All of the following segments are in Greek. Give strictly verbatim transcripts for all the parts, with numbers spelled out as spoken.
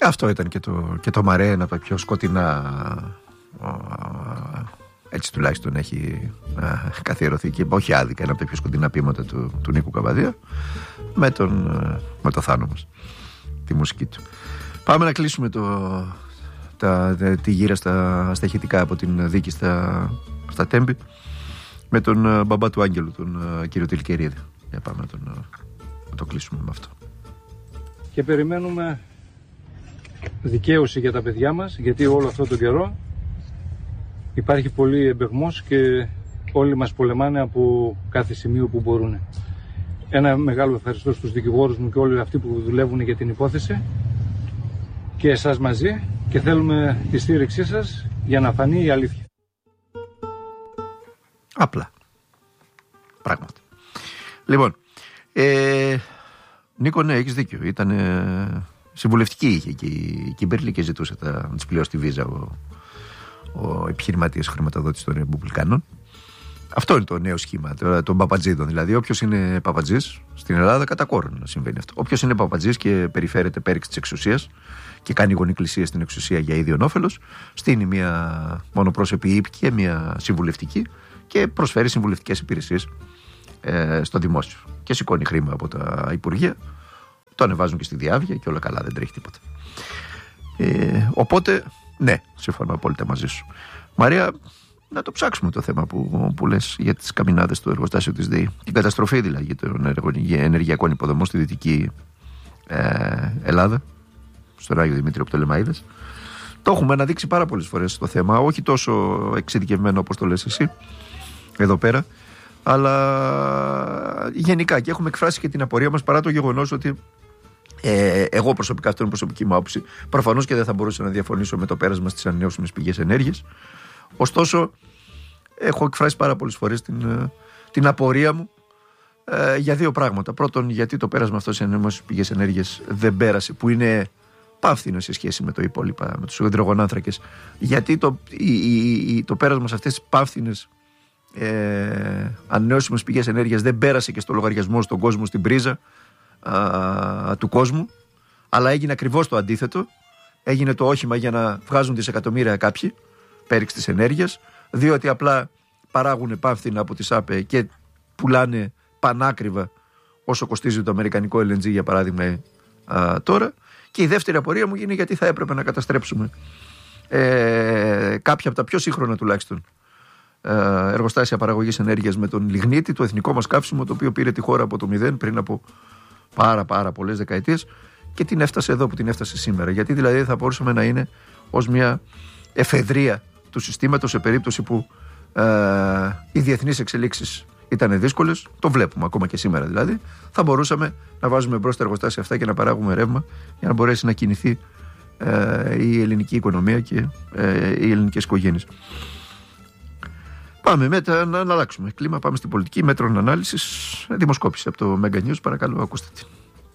Αυτό ήταν και το, και το Μαρέ, ένα από τα πιο σκοτεινά, έτσι τουλάχιστον έχει καθιερωθεί και όχι άδικα, ένα από τα πιο σκοτεινά ποίηματα του, του Νίκου Καβαδία, με, τον, με το Θάνο μας, τη μουσική του. Πάμε να κλείσουμε το, τα, τη γύρα στα, στα ηχητικά από την δίκη στα, στα Τέμπη με τον μπαμπά του Άγγελου, τον κύριο Τιλκερίδη. Για πάμε να, τον, να το κλείσουμε με αυτό. Και περιμένουμε δικαίωση για τα παιδιά μας, γιατί όλο αυτόν τον καιρό υπάρχει πολύ εμπεγμός και όλοι μας πολεμάνε από κάθε σημείο που μπορούν. Ένα μεγάλο ευχαριστώ στους δικηγόρους μου και όλοι αυτοί που δουλεύουν για την υπόθεση και εσάς μαζί, και θέλουμε τη στήριξή σας για να φανεί η αλήθεια. Απλά. Πράγματι. Λοιπόν, ε, Νίκο, ναι, έχεις δίκιο. Ήταν ε, συμβουλευτική είχε και η Κιμπέρλη και ζητούσε τα, να της πληρώσει τη βίζα ο, ο επιχειρηματίας χρηματοδότης των Ρεπουμπλικάνων. Αυτό είναι το νέο σχήμα των παπατζίδων. Δηλαδή, όποιος είναι παπατζής στην Ελλάδα, κατά κόρον να συμβαίνει αυτό. Όποιος είναι παπατζής και περιφέρεται πέριξ της εξουσίας και κάνει γονικλησία στην εξουσία για ίδιον όφελος, στείνει μια μονοπρόσωπη ύπη και μια συμβουλευτική και προσφέρει συμβουλευτικές υπηρεσίες ε, στο δημόσιο. Και σηκώνει χρήμα από τα υπουργεία, το ανεβάζουν και στη διάβια και όλα καλά, δεν τρέχει τίποτα. Ε, οπότε, ναι, συμφωνώ απόλυτα μαζί σου. Μαρία, να το ψάξουμε το θέμα που, που λες για τις καμινάδες στο εργοστάσιο της ΔΕΗ. Την καταστροφή δηλαδή των ενεργειακών υποδομών στη Δυτική ε, Ελλάδα, στον Άγιο Δημήτριο Πτολεμαΐδες. Το έχουμε αναδείξει πάρα πολλές φορές το θέμα, όχι τόσο εξειδικευμένο όπως το λες εσύ εδώ πέρα, αλλά γενικά, και έχουμε εκφράσει και την απορία μας, παρά το γεγονός ότι ε, εγώ προσωπικά, αυτό είναι προσωπική μου άποψη, προφανώς και δεν θα μπορούσα να διαφωνήσω με το πέρασμα στις ανανεώσιμες πηγές ενέργειας. Ωστόσο, έχω εκφράσει πάρα πολλές φορές την, την απορία μου ε, για δύο πράγματα. Πρώτον, γιατί το πέρασμα αυτό στις ανανεώσιμες πηγές ενέργειας δεν πέρασε, που είναι πάυθυνο σε σχέση με το υπόλοιπα, με τους υδρογονάνθρακες. Γιατί το, η, η, το πέρασμα σε αυτές τις πάυθυνες ε, ανανεώσιμες πηγές ενέργειας δεν πέρασε και στο λογαριασμό στον κόσμο, στην πρίζα α, του κόσμου, αλλά έγινε ακριβώς το αντίθετο. Έγινε το όχημα για να βγάζουν δισεκατομμύρια κάποιοι πέριξ της ενέργειας, διότι απλά παράγουν πάυθυνα από τις ΑΠΕ και πουλάνε πανάκριβα όσο κοστίζει το αμερικανικό ελ εν τζι, για παράδειγμα, α, τώρα. Και η δεύτερη απορία μου είναι γιατί θα έπρεπε να καταστρέψουμε ε, κάποια από τα πιο σύγχρονα τουλάχιστον ε, εργοστάσια παραγωγής ενέργειας με τον λιγνίτη, το εθνικό μας καύσιμο, το οποίο πήρε τη χώρα από το μηδέν πριν από πάρα πάρα πολλές δεκαετίες και την έφτασε εδώ που την έφτασε σήμερα. Γιατί δηλαδή θα μπορούσαμε να είναι ως μια εφεδρεία του συστήματος σε περίπτωση που ε, οι διεθνείς εξελίξεις ήταν δύσκολες, το βλέπουμε ακόμα και σήμερα δηλαδή, θα μπορούσαμε να βάζουμε μπρος τα εργοστάσια αυτά και να παράγουμε ρεύμα για να μπορέσει να κινηθεί ε, η ελληνική οικονομία και ε, οι ελληνικές οικογένειες. Πάμε μετά να, να αλλάξουμε κλίμα, πάμε στην πολιτική. Μέτρων ανάλυσης, δημοσκόπηση από το Mega News, παρακαλώ ακούστε την.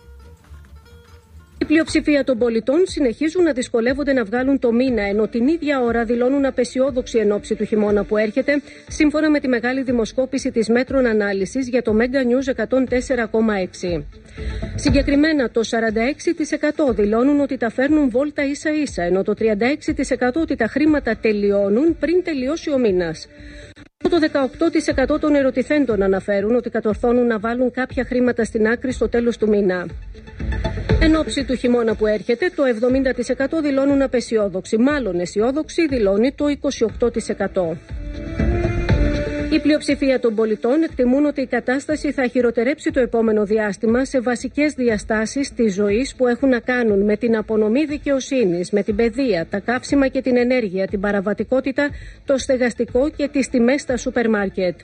Η πλειοψηφία των πολιτών συνεχίζουν να δυσκολεύονται να βγάλουν το μήνα, ενώ την ίδια ώρα δηλώνουν απεσιόδοξη εν ώψη του χειμώνα που έρχεται, σύμφωνα με τη μεγάλη δημοσκόπηση της Μέτρων Ανάλυσης για το Mega News εκατόν τέσσερα κόμμα έξι. Συγκεκριμένα, το σαράντα έξι τοις εκατό δηλώνουν ότι τα φέρνουν βόλτα ίσα-ίσα, ενώ το τριάντα έξι τοις εκατό ότι τα χρήματα τελειώνουν πριν τελειώσει ο μήνας. Το δεκαοκτώ τοις εκατό των ερωτηθέντων αναφέρουν ότι κατορθώνουν να βάλουν κάποια χρήματα στην άκρη στο τέλος του μήνα. Εν ώψη του χειμώνα που έρχεται, το εβδομήντα τοις εκατό δηλώνουν απεσιόδοξοι, μάλλον αισιόδοξοι δηλώνει το είκοσι οκτώ τοις εκατό. Η πλειοψηφία των πολιτών εκτιμούν ότι η κατάσταση θα χειροτερέψει το επόμενο διάστημα σε βασικές διαστάσεις της ζωής που έχουν να κάνουν με την απονομή δικαιοσύνης, με την παιδεία, τα καύσιμα και την ενέργεια, την παραβατικότητα, το στεγαστικό και τις τιμές στα σούπερ μάρκετ.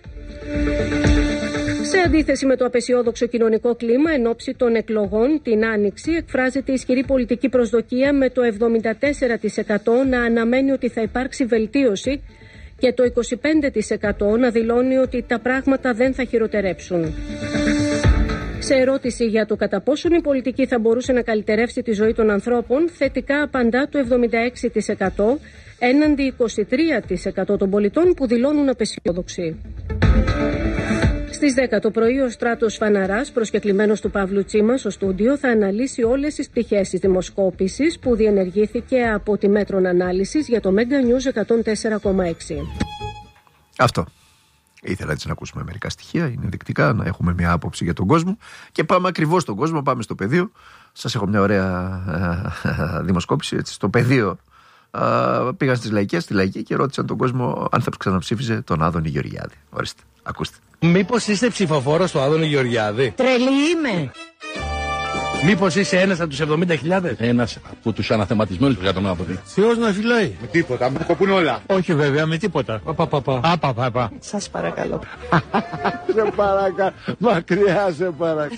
Σε αντίθεση με το απεσιόδοξο κοινωνικό κλίμα, εν ώψη των εκλογών την Άνοιξη, εκφράζεται ισχυρή πολιτική προσδοκία με το εβδομήντα τέσσερα τοις εκατό να αναμένει ότι θα υπάρξει βελτίωση και το είκοσι πέντε τοις εκατό να δηλώνει ότι τα πράγματα δεν θα χειροτερέψουν. Σε ερώτηση για το κατά πόσον η πολιτική θα μπορούσε να καλυτερεύσει τη ζωή των ανθρώπων, θετικά απαντά το εβδομήντα έξι τοις εκατό έναντι είκοσι τρία τοις εκατό των πολιτών που δηλώνουν απεσιόδοξοι. Στις δέκα το πρωί, ο Στράτος Φαναράς, προσκεκλημένος του Παύλου Τσίμα στο στούντιο, θα αναλύσει όλες τις πτυχές της δημοσκόπησης που διενεργήθηκε από τη Μέτρων Ανάλυσης για το Mega News εκατόν τέσσερα κόμμα έξι. Αυτό. Ήθελα έτσι να ακούσουμε μερικά στοιχεία, είναι ενδεικτικά, να έχουμε μια άποψη για τον κόσμο. Και πάμε ακριβώς στον κόσμο, πάμε στο πεδίο. Σας έχω μια ωραία ε, δημοσκόπηση έτσι, στο πεδίο. Uh, πήγαν στις λαϊκές, στη λαϊκή και ρώτησαν τον κόσμο αν θα ξαναψήφιζε τον Άδωνη Γεωργιάδη. Ορίστε, ακούστε. Μήπως είστε ψηφοφόρος του Άδωνη Γεωργιάδη? Τρελή είμαι. Μήπως είσαι ένας από τους εβδομήντα χιλιάδες? Ένας από τους αναθεματισμένους για τον Άδωνη. Θεός να φυλάει. Με τίποτα, με κοπούν όλα. Όχι βέβαια, με τίποτα. Παπαπαπα. Απαπαπα. Σας παρακαλώ. Σε παρακαλώ. Μακριά σε παρακαλώ.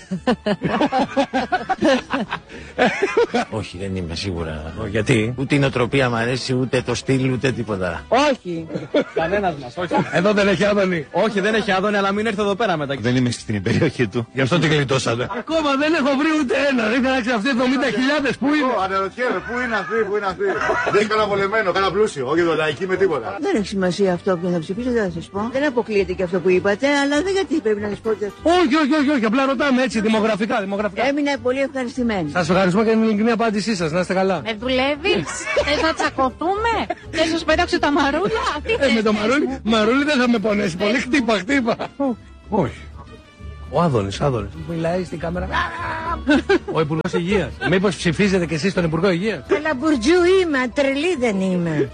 Όχι, δεν είμαι σίγουρα. Γιατί? Ούτε η νοοτροπία μου αρέσει, ούτε το στυλ, ούτε τίποτα. Όχι. Κανένας μας, όχι. Εδώ δεν έχει Άδωνη. Όχι, δεν έχει Άδωνη, αλλά μην έρθει εδώ πέρα μετά. Δεν είμαι στην περιοχή του. Γι' αυτό την γλιτώσατε. Ακόμα δεν έχω βρει ούτε ένα. Δεν θα αυτοί εβδομήντα χιλιάδες που είναι. Αναρωτιέμαι, πού είναι αυτοί, πού είναι αυτοί. Δεν έχει κανένα βολεμένο, κανένα πλούσιο. Όχι εδώ λαϊκή με τίποτα. Δεν έχει σημασία αυτό που θα ψηφίσω, δεν θα σας πω. Δεν αποκλείεται και αυτό που είπατε, αλλά δεν γιατί πρέπει να σας πω. Όχι, όχι, όχι, όχι, απλά ρωτάμε έτσι, δημογραφικά, δημογραφικά. Έμεινα πολύ ευχαριστημένη. Σας ευχαριστούμε για την ειλικρινή απάντησή σας, να είστε καλά. Με δουλεύεις, δεν θα τσακωθούμε, δεν σας πέταξε τα μαρούλια. Ε, με το μαρούλι, μαρούλι δεν θα με πονέσει πολύ, χτύπα, χτύπα. Όχι. Ο Άδωνης, Άδωνης. Μιλάει στην κάμερα. Ο Υπουργός Υγείας. Μήπως ψηφίζετε κι εσείς τον Υπουργό Υγείας? Καλαμπουρτζού είμαι, τρελή δεν είμαι.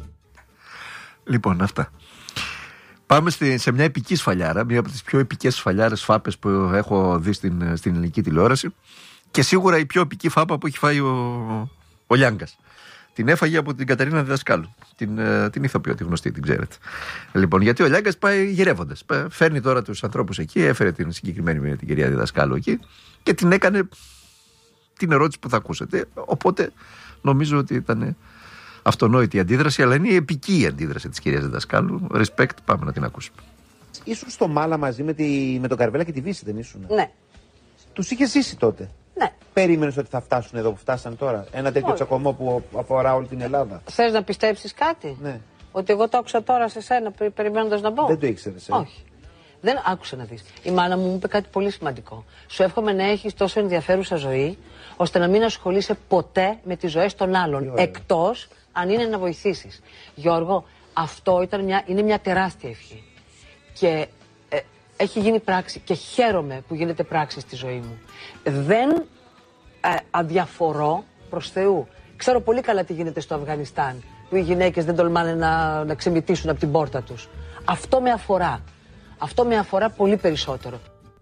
Λοιπόν, αυτά. Πάμε στη, σε μια επική σφαλιάρα, μια από τις πιο επικές σφαλιάρες φάπες που έχω δει στην, στην ελληνική τηλεόραση. Και σίγουρα η πιο επική φάπα που έχει φάει ο, ο Λιάγκας. Την έφαγε από την Κατερίνα Διδασκάλου. Την, την ηθοποιό, τη γνωστή, την ξέρετε. Λοιπόν, γιατί ο Λιάγκας πάει γυρεύοντας. Φέρνει τώρα τους ανθρώπους εκεί, έφερε την συγκεκριμένη την κυρία Διδασκάλου εκεί και την έκανε την ερώτηση που θα ακούσετε. Οπότε νομίζω ότι ήταν αυτονόητη η αντίδραση, αλλά είναι η επική η αντίδραση της κυρίας Διδασκάλου. Respect, πάμε να την ακούσουμε. Ήσουν στο Μάλα μαζί με, τη, με τον Καρβέλα και τη Βύση, δεν ήσουν? Ναι. Τους είχε ζήσει τότε? Ναι. Περίμενες ότι θα φτάσουν εδώ που φτάσαν τώρα? Ένα τέτοιο Όχι. τσακωμό που αφορά όλη την Ελλάδα. Θες να πιστέψεις κάτι? Ναι. Ότι εγώ το άκουσα τώρα σε σένα περιμένοντας να μπω? Δεν το ήξερες, ε? Όχι. Δεν άκουσα να δεις. Η μάνα μου μου είπε κάτι πολύ σημαντικό. Σου εύχομαι να έχεις τόσο ενδιαφέρουσα ζωή, ώστε να μην ασχολείσαι ποτέ με τις ζωές των άλλων. Εκτός αν είναι να βοηθήσεις. Γιώργο, αυτό ήταν μια, είναι μια τεράστια ευχή. Και ε, έχει γίνει πράξη και χαίρομαι που γίνεται πράξη στη ζωή μου. Δεν ε, αδιαφορώ προς Θεού. Ξέρω πολύ καλά τι γίνεται στο Αφγανιστάν, που οι γυναίκες δεν τολμάνε να, να ξεμητήσουν από την πόρτα τους. Αυτό με αφορά. Αυτό με αφορά πολύ περισσότερο.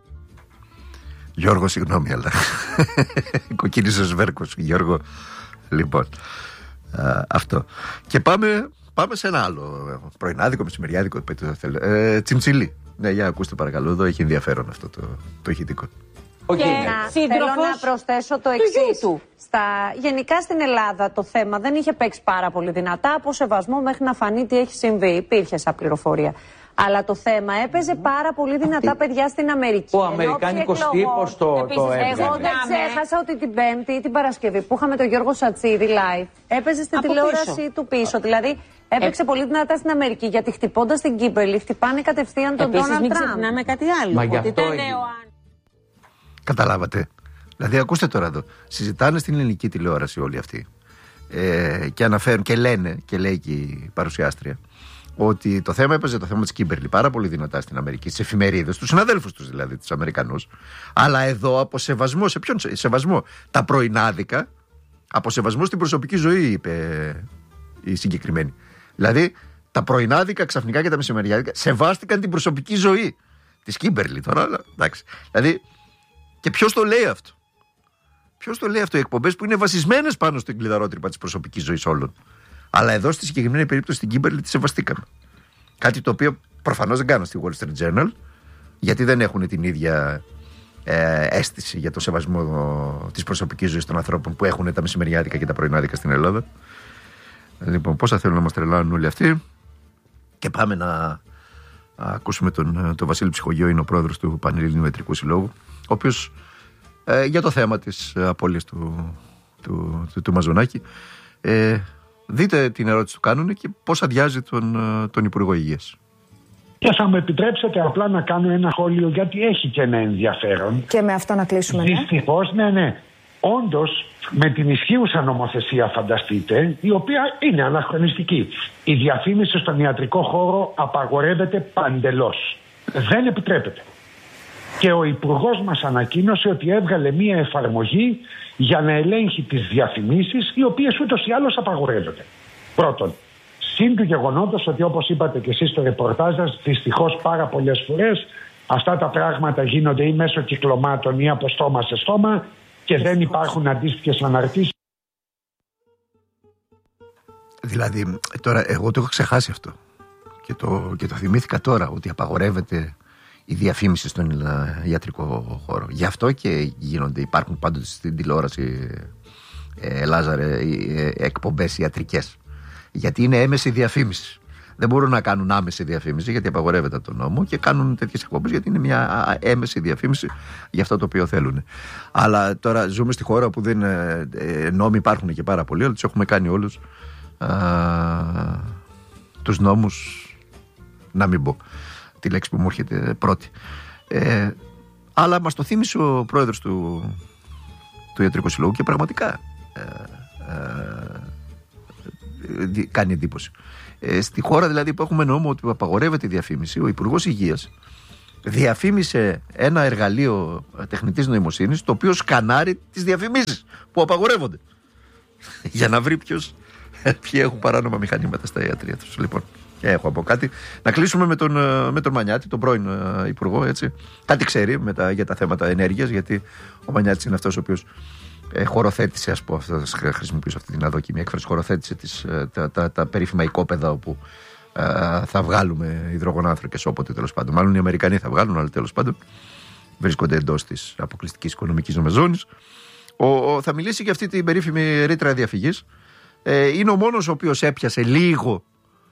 Γιώργο, συγγνώμη, αλλά κοκκίνησε ο Σβέρκος, Γιώργο. Λοιπόν, α, αυτό. Και πάμε, πάμε σε ένα άλλο πρωινάδικο, μεσημεριάδικο, ε, τσιμτσιλί. Ναι, για ακούστε παρακαλώ, εδώ έχει ενδιαφέρον αυτό το, το ηχητικό. Και θέλω να προσθέσω το εξής. Στα... Γενικά στην Ελλάδα το θέμα δεν είχε παίξει πάρα πολύ δυνατά από σεβασμό μέχρι να φανεί τι έχει συμβεί. Υπήρχε σαν πληροφορία. Αλλά το θέμα έπαιζε πάρα πολύ δυνατά παιδιά στην Αμερική. Ο Αμερικάνικος τύπος το, το έβγαλε. Εγώ δεν ξέχασα ότι την Πέμπτη ή την Παρασκευή που είχαμε τον Γιώργο Σατσίδη live, έπαιζε στην τηλεόραση πίσω. του πίσω. Δηλαδή έπαιξε ε... πολύ δυνατά στην Αμερική γιατί χτυπώντας την Κίμπερλι χτυπάνε κατευθείαν τον Ντόναλντ Τραμπ. Επίσης μην ξεχνάμε κάτι άλλο. Μα γι' αυτό καταλάβατε. Δηλαδή, ακούστε τώρα εδώ. Συζητάνε στην ελληνική τηλεόραση όλοι αυτοί. Ε, και αναφέρουν και λένε, και λέει και η παρουσιάστρια, ότι το θέμα έπαιζε το θέμα της Κίμπερλι πάρα πολύ δυνατά στην Αμερική, στις εφημερίδες, τους συναδέλφους τους δηλαδή, τους Αμερικανούς. Αλλά εδώ από σεβασμό, σε ποιον σεβασμό? Τα πρωινάδικα, από σεβασμό στην προσωπική ζωή, είπε η συγκεκριμένη. Δηλαδή, τα πρωινάδικα ξαφνικά και τα μεσημεριάδικα σεβάστηκαν την προσωπική ζωή της Κίμπερλι τώρα, αλλά εντάξει. Δηλαδή, και ποιος το λέει αυτό? Ποιος το λέει αυτό? Οι εκπομπές που είναι βασισμένες πάνω στην κλειδαρότρυπα της προσωπικής ζωής όλων. Αλλά εδώ στη συγκεκριμένη περίπτωση στην Κίμπερλι τη σεβαστήκαμε. Κάτι το οποίο προφανώς δεν κάνουν στη Wall Street Journal, γιατί δεν έχουν την ίδια ε, αίσθηση για το σεβασμό της προσωπικής ζωής των ανθρώπων που έχουν τα μεσημεριάτικα και τα πρωινάδικα στην Ελλάδα. Λοιπόν, πόσα θέλουν να μας τρελάνουν όλοι αυτοί. Και πάμε να ακούσουμε τον, τον Βασίλη Ψυχογείο, είναι ο πρόεδρος του Πανελληνίου Ιατρικού Συλλόγου, ο οποίος ε, για το θέμα της απώλειας του, του, του, του Μαζονάκη, ε, δείτε την ερώτηση που κάνουν και πώς αδειάζει τον, τον Υπουργό Υγείας. Και θα μου επιτρέψετε απλά να κάνω ένα σχόλιο, γιατί έχει και ένα ενδιαφέρον. Και με αυτό να κλείσουμε. Δυστυχώς, ναι, ναι. Όντως, με την ισχύουσα νομοθεσία, φανταστείτε, η οποία είναι αναχρονιστική, η διαφήμιση στον ιατρικό χώρο απαγορεύεται παντελώς. Δεν επιτρέπεται. Και ο Υπουργός μας ανακοίνωσε ότι έβγαλε μία εφαρμογή για να ελέγχει τις διαφημίσεις, οι οποίες ούτως ή άλλως απαγορεύονται. Πρώτον, συν του γεγονότος ότι, όπως είπατε και εσείς στο ρεπορτάζ σας, δυστυχώς πάρα πολλές φορές αυτά τα πράγματα γίνονται ή μέσω κυκλωμάτων ή από στόμα σε στόμα και δεν υπάρχουν αντίστοιχες αναρτήσεις. Δηλαδή, τώρα εγώ το έχω ξεχάσει αυτό και το, και το θυμήθηκα τώρα, ότι απαγορεύεται η διαφήμιση στον ιατρικό χώρο. Γι' αυτό και γίνονται, υπάρχουν πάντοτε στην τηλεόραση, ε, Λάζαρε, ε, εκπομπές ιατρικές. Γιατί είναι έμεση διαφήμιση. Δεν μπορούν να κάνουν άμεση διαφήμιση, γιατί απαγορεύεται από τον νόμο, και κάνουν τέτοιες εκπομπές γιατί είναι μια έμεση διαφήμιση για αυτό το οποίο θέλουν. Αλλά τώρα ζούμε στη χώρα που δεν, ε, νόμοι υπάρχουν και πάρα πολλοί, αλλά τους έχουμε κάνει όλους α, τους νόμους, να μην πω τη λέξη που μου έρχεται πρώτη. Ε, αλλά μας το θύμισε ο πρόεδρος του, του Ιατρικού Συλλόγου και πραγματικά ε, ε, κάνει εντύπωση. Ε, στη χώρα δηλαδή που έχουμε νόμο ότι απαγορεύεται η διαφήμιση, ο Υπουργός Υγείας διαφήμισε ένα εργαλείο τεχνητής νοημοσύνης το οποίο σκανάρει τις διαφημίσεις που απαγορεύονται για να βρει ποιος, ποιοι έχουν παράνομα μηχανήματα στα ιατρεία τους. Λοιπόν, έχω από κάτι. Να κλείσουμε με τον, με τον Μανιάτη, τον πρώην Υπουργό, έτσι. Κάτι ξέρει με τα, για τα θέματα ενέργειας, γιατί ο Μανιάτης είναι αυτός ο οποίος ε, χωροθέτησε, ας πω, αυτό, χρησιμοποιήσω αυτή την αδόκιμη έκφραση, χωροθέτησε τις, τα, τα, τα περίφημα οικόπεδα όπου ε, θα βγάλουμε υδρογονάνθρακες όποτε, τέλος πάντων. Μάλλον οι Αμερικανοί θα βγάλουν, αλλά τέλος πάντων βρίσκονται εντός της αποκλειστικής οικονομικής ζώνης. Ο, ο, θα μιλήσει για αυτή την περίφημη ρήτρα διαφυγής. Ε, είναι ο μόνος ο οποίος έπιασε λίγο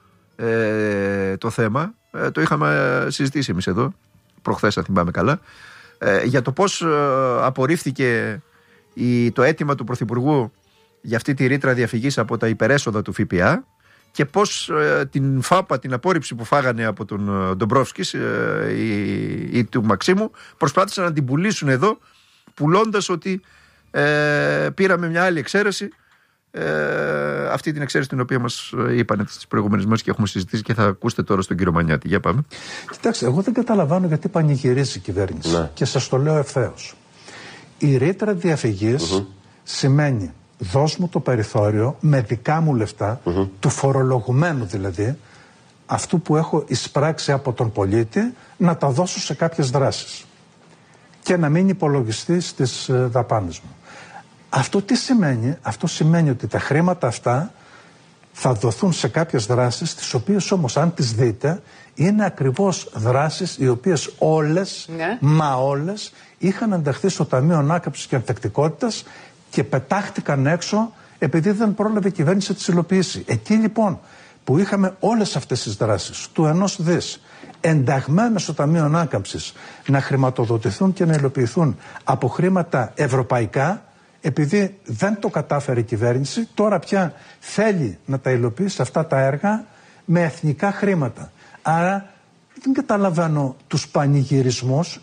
ε, το θέμα. Ε, το είχαμε συζητήσει εμείς εδώ προχθές, αν θυμάμαι καλά, ε, για το πώς ε, απορρίφθηκε η, το αίτημα του Πρωθυπουργού για αυτή τη ρήτρα διαφυγής από τα υπερέσοδα του ΦΠΑ και πώς ε, την φάπα, την απόρριψη που φάγανε από τον Ντομπρόφσκης ε, ή, ή του Μαξίμου, προσπάθησαν να την πουλήσουν εδώ, πουλώντας ότι ε, πήραμε μια άλλη εξαίρεση, ε, αυτή την εξαίρεση την οποία μας είπαν στις προηγούμενες μέρες και έχουμε συζητήσει και θα ακούσετε τώρα στον κύριο Μανιάτη. Για πάμε. Κοιτάξτε, εγώ δεν καταλαβαίνω γιατί πανηγυρίζει η κυβέρνηση. Ναι. Και σας το λέω ευθέως. Η ρήτρα διαφυγής mm-hmm. σημαίνει δώσ' μου το περιθώριο με δικά μου λεφτά, mm-hmm. του φορολογουμένου δηλαδή, αυτού που έχω εισπράξει από τον πολίτη, να τα δώσω σε κάποιες δράσεις και να μην υπολογιστεί στις δαπάνες μου. Αυτό τι σημαίνει? Αυτό σημαίνει ότι τα χρήματα αυτά θα δοθούν σε κάποιες δράσεις, τις οποίες όμως, αν τις δείτε, είναι ακριβώς δράσεις οι οποίες όλες, ναι. μα όλες, είχαν ενταχθεί στο Ταμείο Ανάκαμψης και Ανθεκτικότητας και πετάχτηκαν έξω επειδή δεν πρόλαβε η κυβέρνηση να τις υλοποιήσει. Εκεί λοιπόν που είχαμε όλες αυτές τις δράσεις του ενός δις ενταγμένες στο Ταμείο Ανάκαμψης να χρηματοδοτηθούν και να υλοποιηθούν από χρήματα ευρωπαϊκά, επειδή δεν το κατάφερε η κυβέρνηση, τώρα πια θέλει να τα υλοποιήσει αυτά τα έργα με εθνικά χρήματα. Άρα δεν καταλαβαίνω τους πανηγυρισμούς.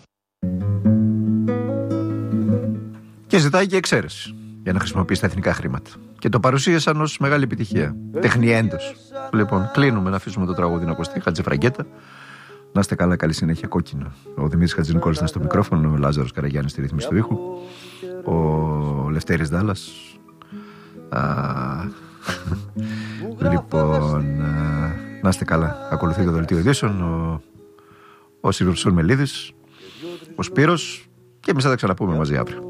Και ζητάει και εξαίρεση για να χρησιμοποιήσει τα εθνικά χρήματα. Και το παρουσίασαν ως μεγάλη επιτυχία. Τεχνιέντος. Λοιπόν, κλείνουμε να αφήσουμε το τραγούδι να ακουστεί. Χατζηφραγκέτα. Να είστε καλά, καλή συνέχεια. Κόκκινο. Ο Δημήτρης Χατζηνικόλης ήταν στο μικρόφωνο, ο Λάζαρος Καραγιάννης στη ρύθμιση του ήχου, ο Λευτέρης Δάλλας. Α, λοιπόν, α, να είστε καλά. Ακολουθεί το δελτίο ειδήσεων, ο, ο Σιλβερσόν Μελίδης, ο Σπύρος, και εμείς θα τα ξαναπούμε μαζί αύριο.